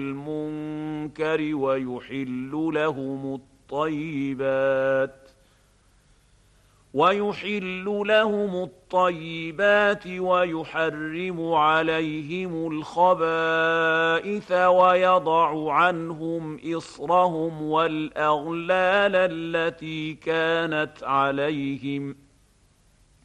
المنكر ويحل لهم الطيبات ويحرم عليهم الخبائث ويضع عنهم إصرهم والأغلال التي كانت عليهم